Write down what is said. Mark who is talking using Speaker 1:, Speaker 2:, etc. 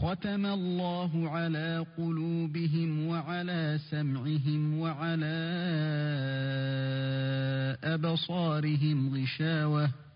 Speaker 1: ختم الله على قلوبهم وعلى سمعهم وعلى أبصارهم غشاوة